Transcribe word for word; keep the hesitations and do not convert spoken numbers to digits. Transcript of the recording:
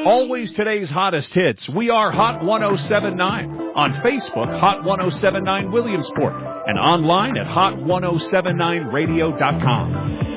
Always today's hottest hits. We are Hot ten seventy-nine. On Facebook, Hot ten seventy-nine Williamsport. And online at hot ten seventy-nine radio dot com.